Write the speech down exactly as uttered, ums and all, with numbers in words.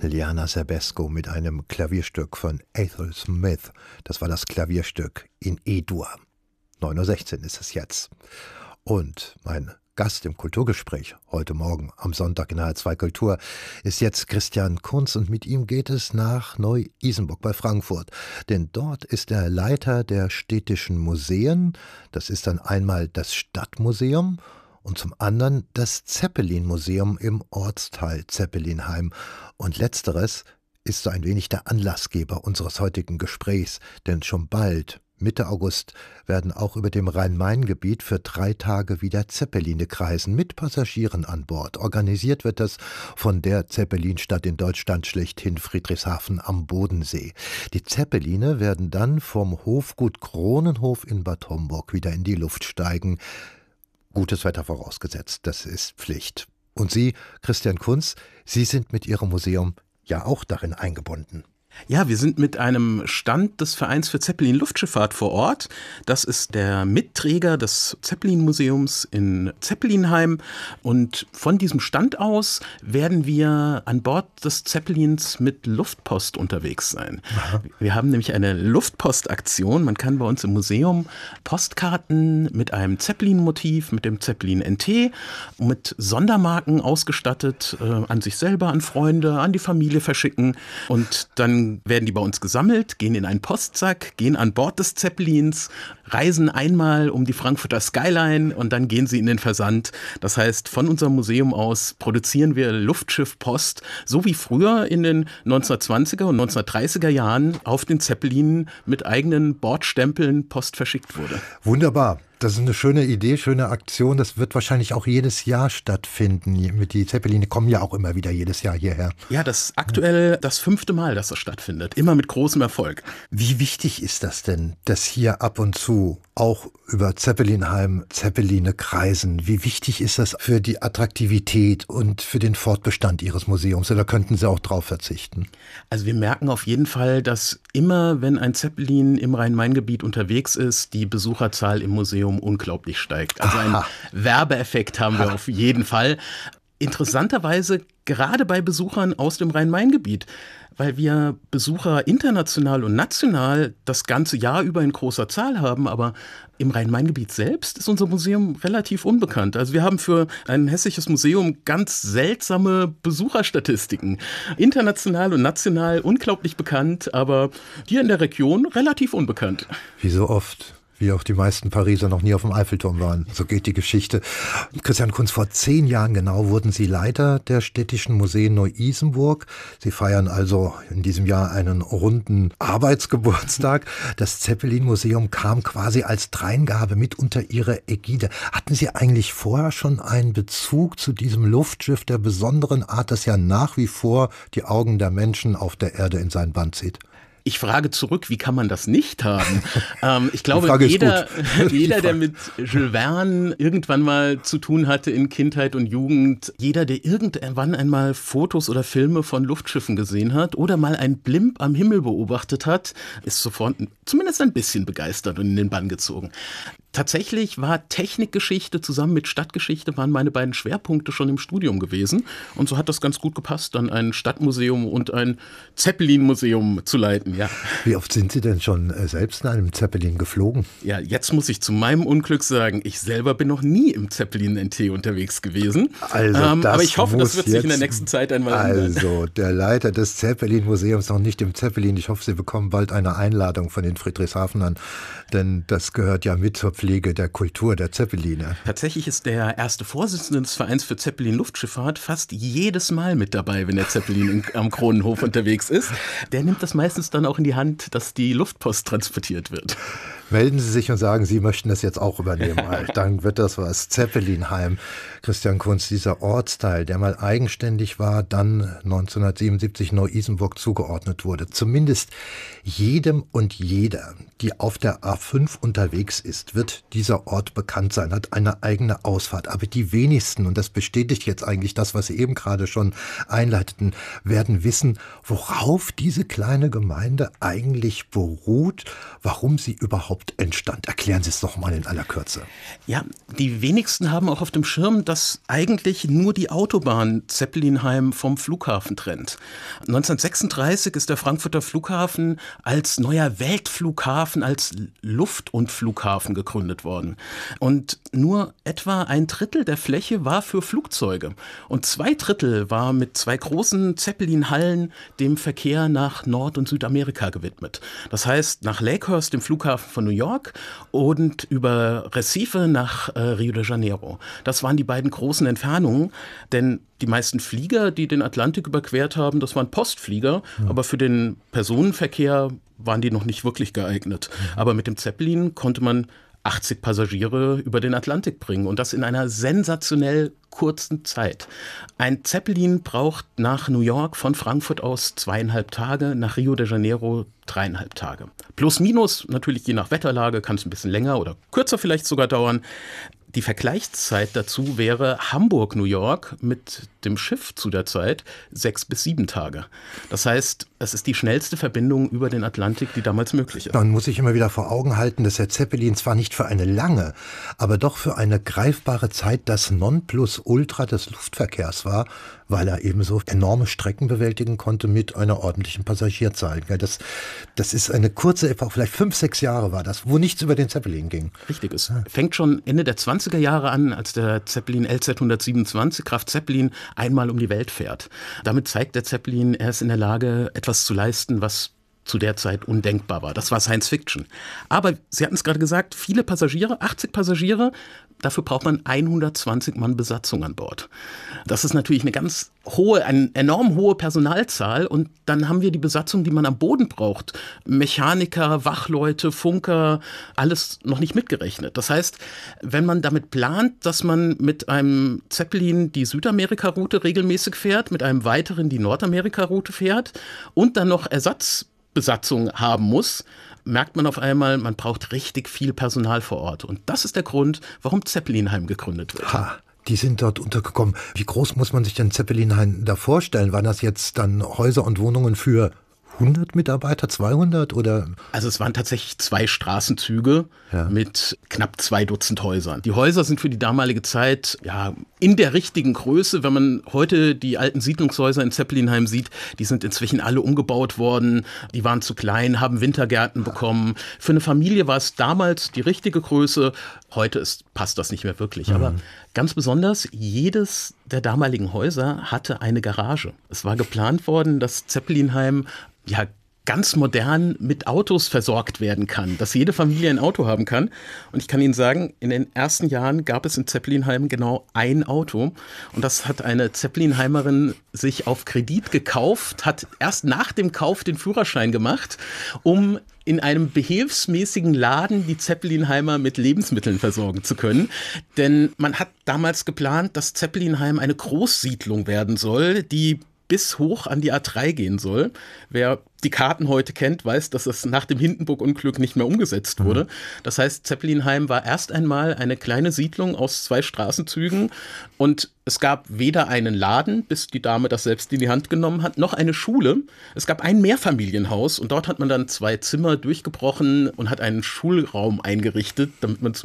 Liana Sebesco mit einem Klavierstück von Ethel Smith. Das war das Klavierstück in E-Dur. neun Uhr sechzehn ist es jetzt. Und mein Gast im Kulturgespräch heute Morgen am Sonntag in H R zwei Kultur ist jetzt Christian Kunz und mit ihm geht es nach Neu-Isenburg bei Frankfurt. Denn dort ist er Leiter der städtischen Museen. Das ist dann einmal das Stadtmuseum und zum anderen das Zeppelin-Museum im Ortsteil Zeppelinheim. Und letzteres ist so ein wenig der Anlassgeber unseres heutigen Gesprächs, denn schon bald, Mitte August, werden auch über dem Rhein-Main-Gebiet für drei Tage wieder Zeppeline kreisen, mit Passagieren an Bord. Organisiert wird das von der Zeppelinstadt in Deutschland schlechthin, Friedrichshafen am Bodensee. Die Zeppeline werden dann vom Hofgut Kronenhof in Bad Homburg wieder in die Luft steigen. Gutes Wetter vorausgesetzt, das ist Pflicht. Und Sie, Christian Kunz, Sie sind mit Ihrem Museum ja auch darin eingebunden. Ja, wir sind mit einem Stand des Vereins für Zeppelin-Luftschifffahrt vor Ort. Das ist der Mitträger des Zeppelin-Museums in Zeppelinheim. Und von diesem Stand aus werden wir an Bord des Zeppelins mit Luftpost unterwegs sein. Aha. Wir haben nämlich eine Luftpostaktion. Man kann bei uns im Museum Postkarten mit einem Zeppelin-Motiv, mit dem Zeppelin N T, mit Sondermarken ausgestattet, äh, an sich selber, an Freunde, an die Familie verschicken. Und dann werden die bei uns gesammelt, gehen in einen Postsack, gehen an Bord des Zeppelins, reisen einmal um die Frankfurter Skyline und dann gehen sie in den Versand. Das heißt, von unserem Museum aus produzieren wir Luftschiffpost, so wie früher in den neunzehnhundertzwanziger und neunzehnhundertdreißiger Jahren auf den Zeppelinen mit eigenen Bordstempeln Post verschickt wurde. Wunderbar. Das ist eine schöne Idee, schöne Aktion. Das wird wahrscheinlich auch jedes Jahr stattfinden. Die Zeppeline kommen ja auch immer wieder jedes Jahr hierher. Ja, das ist aktuell das fünfte Mal, dass das stattfindet. Immer mit großem Erfolg. Wie wichtig ist das denn, dass hier ab und zu auch über Zeppelinheim Zeppeline kreisen? Wie wichtig ist das für die Attraktivität und für den Fortbestand Ihres Museums? Oder könnten Sie auch drauf verzichten? Also wir merken auf jeden Fall, dass immer, wenn ein Zeppelin im Rhein-Main-Gebiet unterwegs ist, die Besucherzahl im Museum unglaublich steigt. Also einen Werbeeffekt haben wir Aha. auf jeden Fall. Interessanterweise gerade bei Besuchern aus dem Rhein-Main-Gebiet, weil wir Besucher international und national das ganze Jahr über in großer Zahl haben, aber im Rhein-Main-Gebiet selbst ist unser Museum relativ unbekannt. Also wir haben für ein hessisches Museum ganz seltsame Besucherstatistiken. International und national unglaublich bekannt, aber hier in der Region relativ unbekannt. Wie so oft. Wie auch die meisten Pariser noch nie auf dem Eiffelturm waren. So geht die Geschichte. Christian Kunz, vor zehn Jahren genau wurden Sie Leiter der Städtischen Museen Neu-Isenburg. Sie feiern also in diesem Jahr einen runden Arbeitsgeburtstag. Das Zeppelin-Museum kam quasi als Dreingabe mit unter Ihre Ägide. Hatten Sie eigentlich vorher schon einen Bezug zu diesem Luftschiff der besonderen Art, das ja nach wie vor die Augen der Menschen auf der Erde in sein Bann zieht? Ich frage zurück, wie kann man das nicht haben? ähm, ich glaube, jeder, jeder, der mit Jules Verne irgendwann mal zu tun hatte in Kindheit und Jugend, jeder, der irgendwann einmal Fotos oder Filme von Luftschiffen gesehen hat oder mal ein Blimp am Himmel beobachtet hat, ist sofort zumindest ein bisschen begeistert und in den Bann gezogen. Tatsächlich war Technikgeschichte zusammen mit Stadtgeschichte waren meine beiden Schwerpunkte schon im Studium gewesen. Und so hat das ganz gut gepasst, dann ein Stadtmuseum und ein Zeppelin-Museum zu leiten. Ja. Wie oft sind Sie denn schon selbst in einem Zeppelin geflogen? Ja, jetzt muss ich zu meinem Unglück sagen, ich selber bin noch nie im Zeppelin N T unterwegs gewesen. Also ähm, aber ich hoffe, das wird sich in der nächsten Zeit einmal ändern. Also der Leiter des Zeppelin-Museums noch nicht im Zeppelin. Ich hoffe, Sie bekommen bald eine Einladung von den Friedrichshafenern, denn das gehört ja mit zur Pflege der Kultur der Zeppeline. Tatsächlich ist der erste Vorsitzende des Vereins für Zeppelin-Luftschifffahrt fast jedes Mal mit dabei, wenn der Zeppelin in, am Kronenhof unterwegs ist. Der nimmt das meistens dann auch in die Hand, dass die Luftpost transportiert wird. Melden Sie sich und sagen, Sie möchten das jetzt auch übernehmen. Dann wird das was. Zeppelinheim. Christian Kunz, dieser Ortsteil, der mal eigenständig war, dann neunzehnhundertsiebenundsiebzig Neu-Isenburg zugeordnet wurde. Zumindest jedem und jeder, die auf der A fünf unterwegs ist, wird dieser Ort bekannt sein, hat eine eigene Ausfahrt. Aber die wenigsten, und das bestätigt jetzt eigentlich das, was Sie eben gerade schon einleiteten, werden wissen, worauf diese kleine Gemeinde eigentlich beruht, warum sie überhaupt überhaupt entstand. Erklären Sie es doch mal in aller Kürze. Ja, die wenigsten haben auch auf dem Schirm, dass eigentlich nur die Autobahn Zeppelinheim vom Flughafen trennt. neunzehnhundertsechsunddreißig ist der Frankfurter Flughafen als neuer Weltflughafen, als Luft- und Flughafen gegründet worden. Und nur etwa ein Drittel der Fläche war für Flugzeuge. Und zwei Drittel war mit zwei großen Zeppelin-Hallen dem Verkehr nach Nord- und Südamerika gewidmet. Das heißt, nach Lakehurst, dem Flughafen von New York, und über Recife nach äh, Rio de Janeiro. Das waren die beiden großen Entfernungen, denn die meisten Flieger, die den Atlantik überquert haben, das waren Postflieger, ja. aber für den Personenverkehr waren die noch nicht wirklich geeignet. Mhm. Aber mit dem Zeppelin konnte man achtzig Passagiere über den Atlantik bringen und das in einer sensationell kurzen Zeit. Ein Zeppelin braucht nach New York von Frankfurt aus zweieinhalb Tage, nach Rio de Janeiro dreieinhalb Tage. Plus minus, natürlich je nach Wetterlage, kann es ein bisschen länger oder kürzer vielleicht sogar dauern. Die Vergleichszeit dazu wäre Hamburg-New York mit dem Schiff zu der Zeit sechs bis sieben Tage. Das heißt, es ist die schnellste Verbindung über den Atlantik, die damals möglich ist. Man muss sich immer wieder vor Augen halten, dass der Zeppelin zwar nicht für eine lange, aber doch für eine greifbare Zeit das Nonplusultra des Luftverkehrs war, weil er eben so enorme Strecken bewältigen konnte mit einer ordentlichen Passagierzahl. Das, das ist eine kurze Epoche, vielleicht fünf, sechs Jahre war das, wo nichts über den Zeppelin ging. Richtig, es fängt schon Ende der zwanziger Jahre an, als der Zeppelin L Z hundertsiebenundzwanzig, Kraft Zeppelin, einmal um die Welt fährt. Damit zeigt der Zeppelin, er ist in der Lage, etwas zu leisten, was zu der Zeit undenkbar war. Das war Science Fiction. Aber Sie hatten es gerade gesagt, viele Passagiere, achtzig Passagiere, dafür braucht man hundertzwanzig Mann Besatzung an Bord. Das ist natürlich eine ganz hohe, eine enorm hohe Personalzahl und dann haben wir die Besatzung, die man am Boden braucht. Mechaniker, Wachleute, Funker, alles noch nicht mitgerechnet. Das heißt, wenn man damit plant, dass man mit einem Zeppelin die Südamerika-Route regelmäßig fährt, mit einem weiteren die Nordamerika-Route fährt und dann noch Ersatzbesatzung haben muss, merkt man auf einmal, man braucht richtig viel Personal vor Ort. Und das ist der Grund, warum Zeppelinheim gegründet wird. Ha. Die sind dort untergekommen. Wie groß muss man sich denn Zeppelinheim da vorstellen? Waren das jetzt dann Häuser und Wohnungen für hundert Mitarbeiter, zweihundert oder? Also es waren tatsächlich zwei Straßenzüge ja. mit knapp zwei Dutzend Häusern. Die Häuser sind für die damalige Zeit ja in der richtigen Größe. Wenn man heute die alten Siedlungshäuser in Zeppelinheim sieht, die sind inzwischen alle umgebaut worden. Die waren zu klein, haben Wintergärten bekommen. Für eine Familie war es damals die richtige Größe. Heute ist, passt das nicht mehr wirklich. Mhm. Aber ganz besonders, jedes der damaligen Häuser hatte eine Garage. Es war geplant worden, dass Zeppelinheim ja ganz modern mit Autos versorgt werden kann, dass jede Familie ein Auto haben kann. Und ich kann Ihnen sagen, in den ersten Jahren gab es in Zeppelinheim genau ein Auto. Und das hat eine Zeppelinheimerin sich auf Kredit gekauft, hat erst nach dem Kauf den Führerschein gemacht, um in einem behilfsmäßigen Laden die Zeppelinheimer mit Lebensmitteln versorgen zu können. Denn man hat damals geplant, dass Zeppelinheim eine Großsiedlung werden soll, die bis hoch an die A drei gehen soll. Wer die Karten heute kennt, weiß, dass es nach dem Hindenburg-Unglück nicht mehr umgesetzt wurde. Das heißt, Zeppelinheim war erst einmal eine kleine Siedlung aus zwei Straßenzügen und es gab weder einen Laden, bis die Dame das selbst in die Hand genommen hat, noch eine Schule. Es gab ein Mehrfamilienhaus und dort hat man dann zwei Zimmer durchgebrochen und hat einen Schulraum eingerichtet, damit man